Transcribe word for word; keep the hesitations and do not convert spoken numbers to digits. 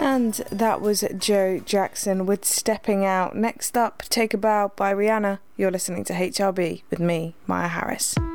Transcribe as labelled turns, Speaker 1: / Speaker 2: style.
Speaker 1: And that was Joe Jackson with Stepping Out. Next up, Take a Bow by Rihanna. You're listening to H R B with me, Maya Harris.